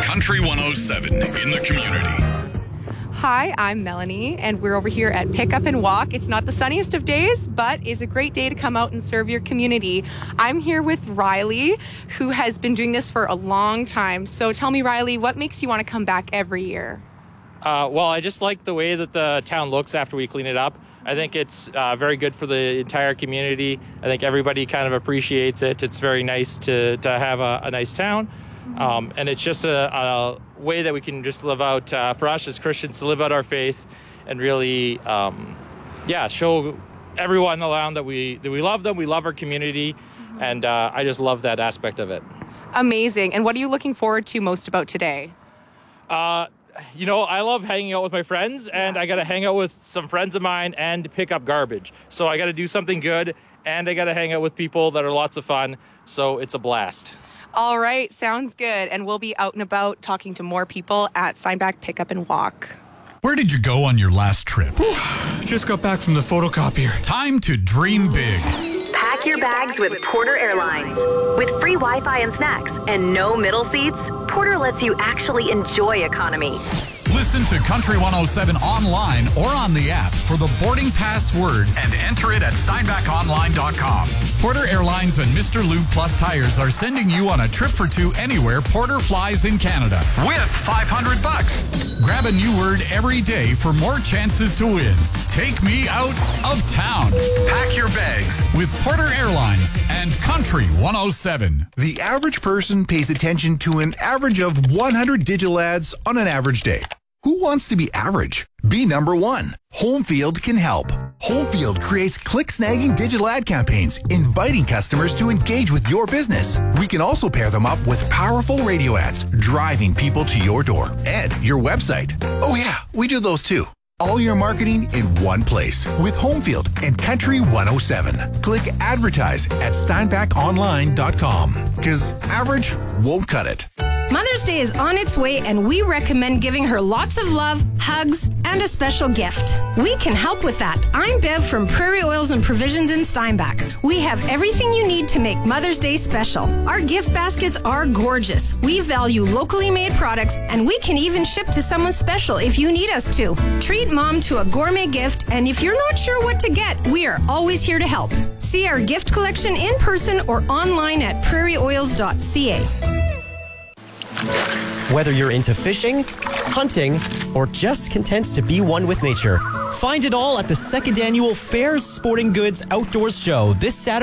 Country 107 in the community. Hi, I'm Melanie, and we're over here at Pick Up and Walk. It's not the sunniest of days, but it's a great day to come out and serve your community. I'm here with Riley, who has been doing this for a long time. So tell me, Riley, what makes you want to come back every year? Well, I just like the way that the town looks after we clean it up. I think it's very good for the entire community. I think everybody kind of appreciates it. It's very nice to have a nice town. And it's just a way that we can just live out, for us as Christians, to live out our faith and really, show everyone around that we love them, we love our community, and I just love that aspect of it. Amazing. And what are you looking forward to most about today? I love hanging out with my friends, and I got to hang out with some friends of mine and pick up garbage. So I got to do something good, and I got to hang out with people that are lots of fun. So it's a blast. All right, sounds good. And we'll be out and about talking to more people at Steinbach Pick Up and Walk. Where did you go on your last trip? Just got back from the photocopier. Time to dream big. Pack your bags with Porter Airlines. With free Wi-Fi and snacks and no middle seats, Porter lets you actually enjoy economy. Listen to Country 107 online or on the app for the boarding pass word and enter it at steinbachonline.com. Porter Airlines and Mr. Lube Plus Tires are sending you on a trip for two anywhere Porter flies in Canada with $500. Grab a new word every day for more chances to win. Take me out of town. Pack your bags with Porter Airlines and Country 107. The average person pays attention to an average of 100 digital ads on an average day. Who wants to be average? Be number one. Homefield can help. Homefield creates click-snagging digital ad campaigns, inviting customers to engage with your business. We can also pair them up with powerful radio ads, driving people to your door and your website. Oh yeah, we do those too. All your marketing in one place with Homefield and Country 107. Click advertise at steinbachonline.com because average won't cut it. Mother's Day is on its way, and we recommend giving her lots of love, hugs, and a special gift. We can help with that. I'm Bev from Prairie Oils and Provisions in Steinbach. We have everything you need to make Mother's Day special. Our gift baskets are gorgeous. We value locally made products, and we can even ship to someone special if you need us to. Treat mom to a gourmet gift, and if you're not sure what to get, we are always here to help. See our gift collection in person or online at prairieoils.ca. Whether you're into fishing, hunting, or just content to be one with nature, find it all at the second annual Fairs Sporting Goods Outdoors Show this Saturday.